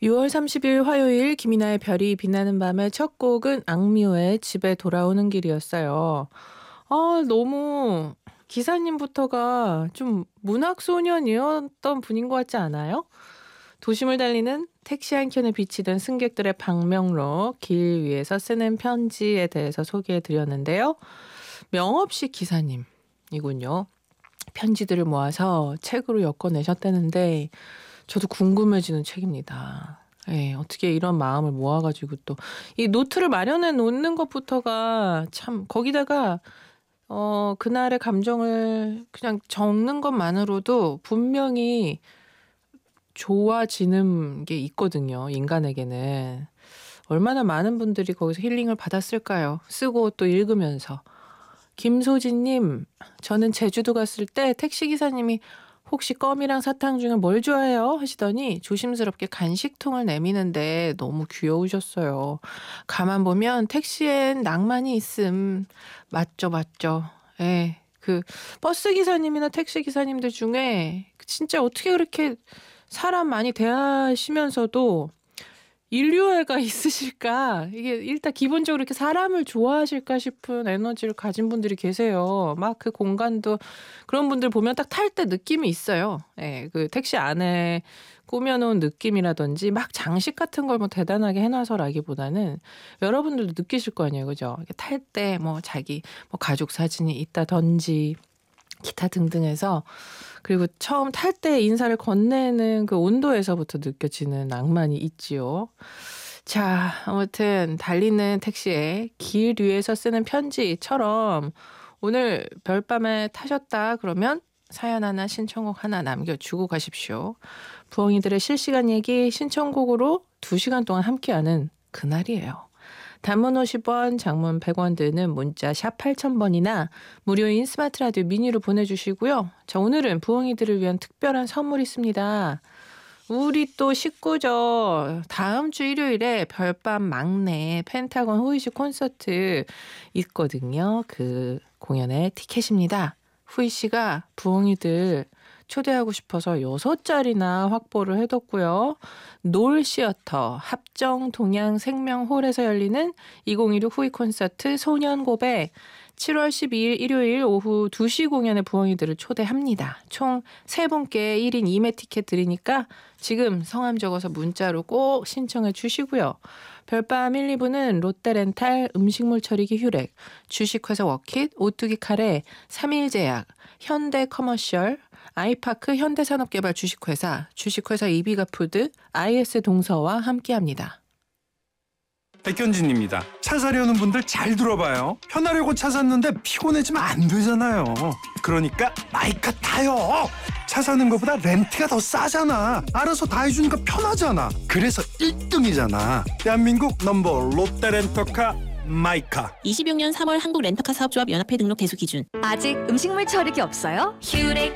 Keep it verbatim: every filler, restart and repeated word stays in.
유월 삼십일 화요일 김이나의 별이 빛나는 밤의 첫 곡은 악뮤의 집에 돌아오는 길이었어요. 아, 너무 기사님부터가 좀 문학소년이었던 분인 것 같지 않아요? 도심을 달리는 택시 한 켠에 비치던 승객들의 방명록, 길 위에서 쓰는 편지에 대해서 소개해드렸는데요. 명업식 기사님이군요. 편지들을 모아서 책으로 엮어내셨다는데 저도 궁금해지는 책입니다. 예, 어떻게 이런 마음을 모아가지고 또 이 노트를 마련해 놓는 것부터가 참, 거기다가 어 그날의 감정을 그냥 적는 것만으로도 분명히 좋아지는 게 있거든요. 인간에게는. 얼마나 많은 분들이 거기서 힐링을 받았을까요? 쓰고 또 읽으면서. 김소진님, 저는 제주도 갔을 때 택시기사님이 혹시 껌이랑 사탕 중에 뭘 좋아해요? 하시더니 조심스럽게 간식통을 내미는데 너무 귀여우셨어요. 가만 보면 택시엔 낭만이 있음. 맞죠, 맞죠. 예, 그 버스 기사님이나 택시 기사님들 중에 진짜 어떻게 그렇게 사람 많이 대하시면서도 인류애가 있으실까? 이게 일단 기본적으로 이렇게 사람을 좋아하실까 싶은 에너지를 가진 분들이 계세요. 막 그 공간도 그런 분들 보면 딱 탈 때 느낌이 있어요. 예, 그 택시 안에 꾸며놓은 느낌이라든지 막 장식 같은 걸 뭐 대단하게 해놔서라기보다는 여러분들도 느끼실 거 아니에요, 그죠? 탈 때 뭐 자기 뭐 가족 사진이 있다든지 기타 등등 해서, 그리고 처음 탈 때 인사를 건네는 그 온도에서부터 느껴지는 낭만이 있지요. 자, 아무튼 달리는 택시에 길 위에서 쓰는 편지처럼 오늘 별밤에 타셨다 그러면 사연 하나, 신청곡 하나 남겨주고 가십시오. 부엉이들의 실시간 얘기 신청곡으로 두 시간 동안 함께하는 그날이에요. 단문 오십 원, 장문 백 원 드는 문자 샵 팔천 번이나 무료인 스마트 라디오 미니로 보내주시고요. 자, 오늘은 부엉이들을 위한 특별한 선물이 있습니다. 우리 또 식구죠. 다음 주 일요일에 별밤 막내 펜타곤 후이씨 콘서트 있거든요. 그 공연의 티켓입니다. 후이 씨가 부엉이들 초대하고 싶어서 여섯 자리나 확보를 해뒀고요. 놀시어터 합정 동양 생명홀에서 열리는 이천이십육 후이 콘서트 소년고백 칠월 십이일 일요일 오후 두 시 공연에 부엉이들을 초대합니다. 총 세 분께 일 인 이 매 티켓 드리니까 지금 성함 적어서 문자로 꼭 신청해 주시고요. 별밤 일, 이 부는 롯데렌탈 음식물 처리기 휴렉, 주식회사 워킷, 오뚜기 카레, 삼일제약, 현대커머셜, 아이파크 현대산업개발 주식회사, 주식회사 이비가푸드, 아이에스 동서와 함께합니다. 백현진입니다. 차 사려는 분들 잘 들어봐요. 편하려고 차 샀는데 피곤해지면 안 되잖아요. 그러니까 마이카 타요. 차 사는 것보다 렌트가 더 싸잖아. 알아서 다 해주니까 편하잖아. 그래서 일 등이잖아. 대한민국 넘버 롯데렌터카 마이카. 이십육 년 삼월 한국 렌터카 사업조합 연합회 등록 대수 기준. 아직 음식물 처리기 없어요? 휴렉